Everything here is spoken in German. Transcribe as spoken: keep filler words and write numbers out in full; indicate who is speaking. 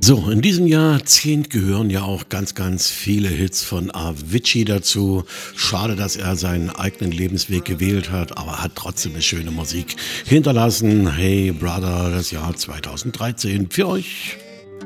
Speaker 1: So, in diesem Jahrzehnt gehören ja auch ganz, ganz viele Hits von Avicii dazu. Schade, dass er seinen eigenen Lebensweg gewählt hat, aber hat trotzdem eine schöne Musik hinterlassen. Hey Brother, das Jahr zweitausenddreizehn für euch.